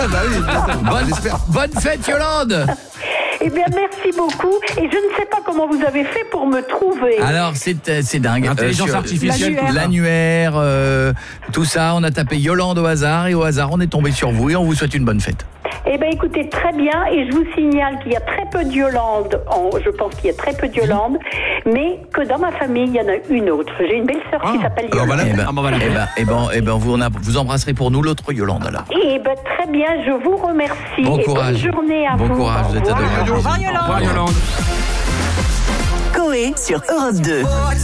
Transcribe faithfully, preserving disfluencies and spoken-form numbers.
bah oui, bonne, j'espère. bonne fête, Yolande. Eh bien, merci beaucoup. Et je ne sais pas comment vous avez fait pour me trouver. Alors, c'est, euh, c'est dingue. L'intelligence Euh, sur- artificielle. L'annuaire. L'annuaire, euh, tout ça, on a tapé Yolande au hasard et au hasard, on est tombé sur vous et on vous souhaite une bonne fête. Eh bien, écoutez, très bien. Et je vous signale qu'il y a très peu de Yolande. En, je pense qu'il y a très peu de Yolande. Mais que dans ma famille, il y en a une autre. J'ai une belle sœur qui s'appelle Alors, Yolande. voilà. Eh ben, Ah, bon, voilà. eh ben, eh ben, eh ben, vous, on a- vous embrasserez pour nous l'autre Yolande alors. Eh bien, très bien. Je vous remercie. Bon et courage. bonne journée à Bon vous. courage, Au vous êtes revoir. adorable. Au revoir, Au Yolande. revoir, Yolande. Coé sur Europe deux.